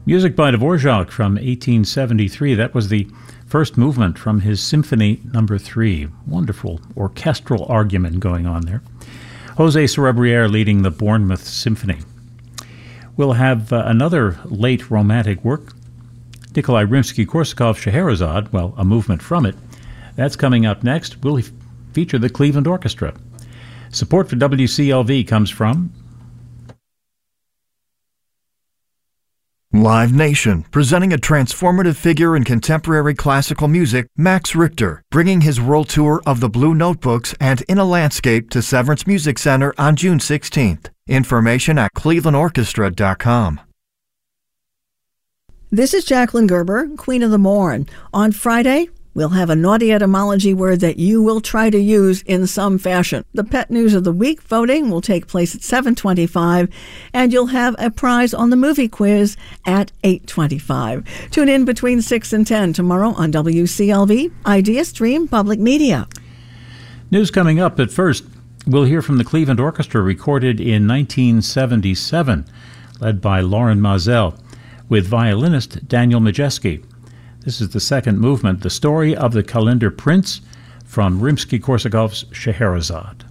Music by Dvorak from 1873. That was the first movement from his Symphony No. 3. Wonderful orchestral argument going on there. Jose Cerebriere leading the Bournemouth Symphony. We'll have another late romantic work, Nikolai Rimsky-Korsakov's Scheherazade, well, a movement from it. That's coming up next. We'll feature the Cleveland Orchestra. Support for WCLV comes from Live Nation, presenting a transformative figure in contemporary classical music, Max Richter, bringing his world tour of the Blue Notebooks and In a Landscape to Severance Music Center on June 16th. Information at clevelandorchestra.com. This is Jacqueline Gerber, Queen of the Morn. On Friday, we'll have a naughty etymology word that you will try to use in some fashion. The Pet News of the Week voting will take place at 7:25, and you'll have a prize on the movie quiz at 8:25. Tune in between 6 and 10 tomorrow on WCLV, Idea Stream Public Media. News coming up, but first, we'll hear from the Cleveland Orchestra, recorded in 1977, led by Lauren Mazel, with violinist Daniel Majeski. This is the second movement, The Story of the Kalender Prince, from Rimsky-Korsakov's Scheherazade.